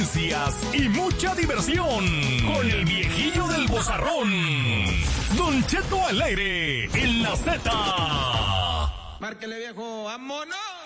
Y mucha diversión con el viejillo del bozarrón. Don Cheto al aire en la Z. Márquele, viejo, vámonos.